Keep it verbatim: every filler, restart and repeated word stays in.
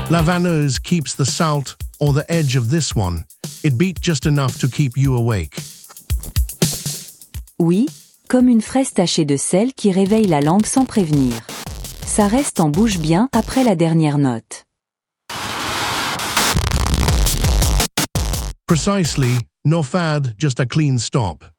La vanneuse keeps the salt or the edge of this one. It beat just enough to keep you awake. Oui, comme une fraise tachée de sel qui réveille la langue sans prévenir. Ça reste en bouche bien après la dernière note. Precisely, no fad, just a clean stop.